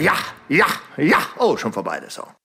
Ja, ja, ja. Oh, schon vorbei, der Song.